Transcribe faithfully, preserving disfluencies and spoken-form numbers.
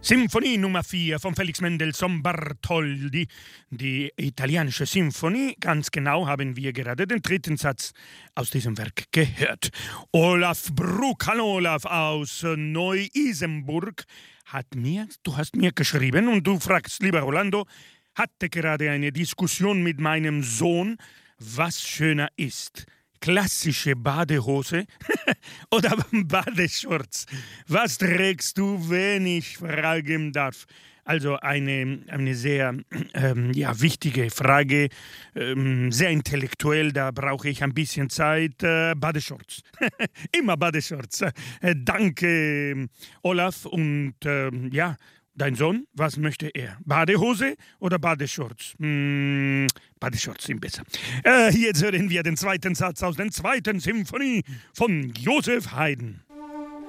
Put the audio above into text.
Symphonie Nummer vier von Felix Mendelssohn Bartholdy, die italienische Symphonie. Ganz genau haben wir gerade den dritten Satz aus diesem Werk gehört. Olaf Bruck, hallo Olaf aus Neu-Isenburg, hat mir, du hast mir geschrieben und du fragst, lieber Rolando, hatte gerade eine Diskussion mit meinem Sohn, was schöner ist. Klassische Badehose oder Badeshorts? Was trägst du, wenn ich fragen darf? Also eine, eine sehr ähm, ja, wichtige Frage, ähm, sehr intellektuell, da brauche ich ein bisschen Zeit. Äh, Badeshorts. Immer Badeshorts. Äh, danke, Olaf. Und äh, ja, dein Sohn, was möchte er? Badehose oder Badeshorts? Hm, Badeshorts sind besser. Äh, jetzt hören wir den zweiten Satz aus der zweiten Symphonie von Joseph Haydn.